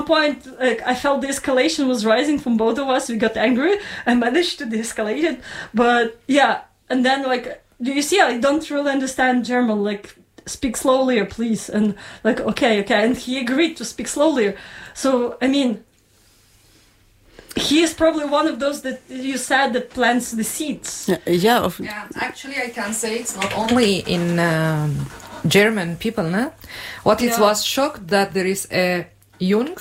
point, like, I felt the escalation was rising from both of us. We got angry. I managed to de-escalate it, but yeah. And then, like, do you see? I don't really understand German. Like, speak slowly, please. And like, okay. And he agreed to speak slowly. So I mean, he is probably one of those that you said that plants the seeds. Yeah. Actually, I can say it's not only in German people. No? What it was shocked that there is a young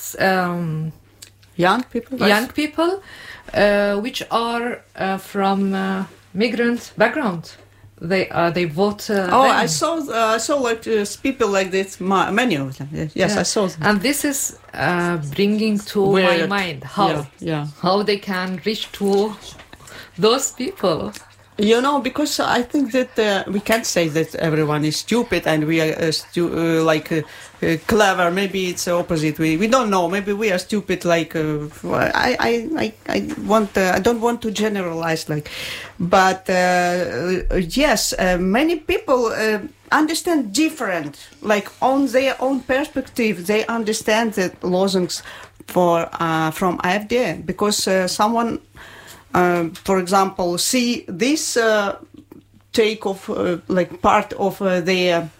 people, which are from migrant background. They vote. I saw like people like this. Many of them. Yes, I saw them. And this is bringing to my mind how they can reach to those people. You know, because I think that we can't say that everyone is stupid and we are clever. Maybe it's the opposite. We don't know. Maybe we are stupid. Like I don't want to generalize. But yes, many people understand different. Like on their own perspective, they understand the Lozungs from AfD because someone. For example, see this take of like part of their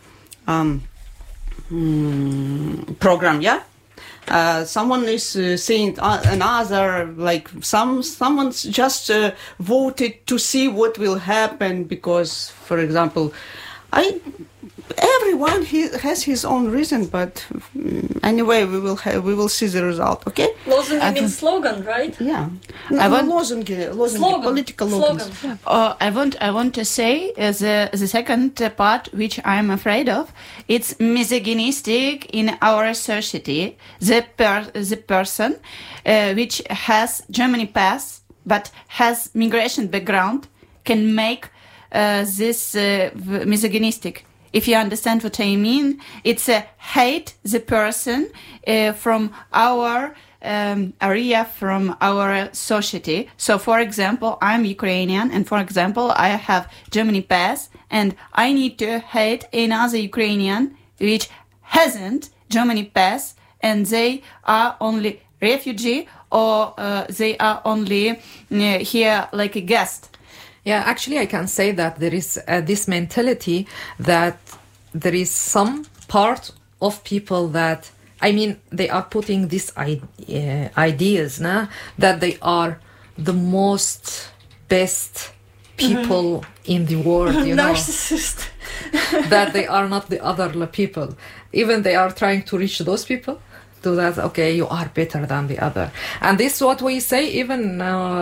program, yeah. Someone is saying another, like someone's just voted to see what will happen because, for example, everyone has his own reason, but anyway, we will see the result. Okay. Lozungi means slogan, right? Yeah. Lozungi, political slogan. I want to say the second part, which I'm afraid of, it's misogynistic in our society. The person which has Germany pass but has migration background can make this misogynistic. If you understand what I mean, it's a hate the person from our area, from our society. So, for example, I'm Ukrainian, and for example, I have Germany pass, and I need to hate another Ukrainian which hasn't Germany pass, and they are only refugee or they are only here like a guest. Yeah, actually, I can say that there is this mentality that there is some part of people that, I mean, they are putting these ideas, nah, that they are the most best people in the world, you know. Narcissist. That they are not the other people. Even they are trying to reach those people. To that, okay, you are better than the other. And this is what we say even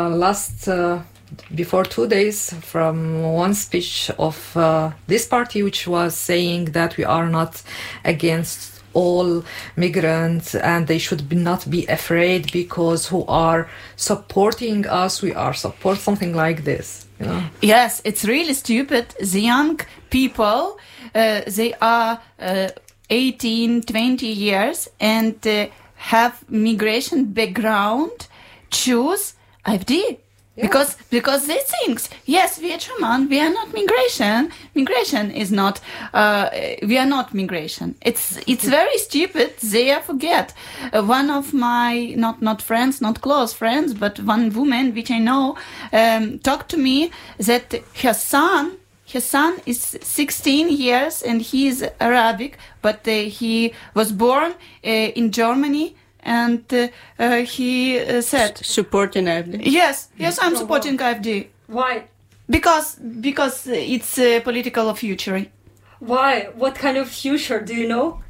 before 2 days from one speech of this party, which was saying that we are not against all migrants and they should not be afraid because who are supporting us, we are support something like this. You know? Yes, it's really stupid. The young people, they are 18, 20 years and have migration background, choose AfD. Yeah. Because they think, yes, we are German, we are not migration. Migration is not, we are not migration. It's very stupid. They forget. One of my, not friends, not close friends, but one woman which I know, talked to me that her son is 16 years and he is Arabic, but he was born in Germany. And he said, supporting AfD. Yes, I'm supporting AfD. Why? Because it's a political future. Why? What kind of future do you know?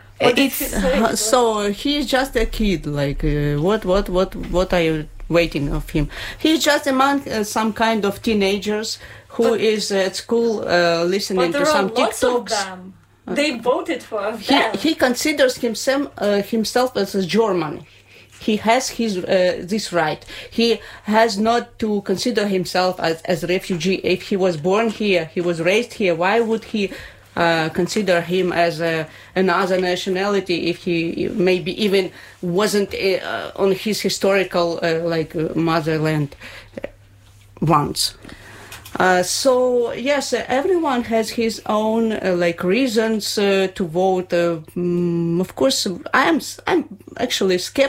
So he's just a kid. Like what are you waiting of him? He's just among some kind of teenagers who is at school listening to some TikToks. They voted for them. He considers himself as a German. He has his this right. He has not to consider himself as a refugee. If he was born here, he was raised here, why would he consider him as another nationality if he maybe even wasn't on his historical motherland once? So yes, everyone has his own reasons to vote. Of course, I'm actually skeptical